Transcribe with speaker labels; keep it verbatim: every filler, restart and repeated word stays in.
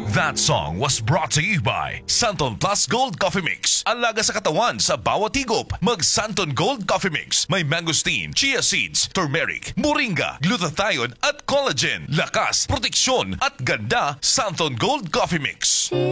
Speaker 1: That song was brought to you by Santon Plus Gold Coffee Mix. Alaga sa katawan sa bawat higop. Mag Santon Gold Coffee Mix. May mangosteen, chia seeds, turmeric, moringa, glutathione at collagen. Lakas, proteksyon at ganda. Santon Gold Coffee Mix.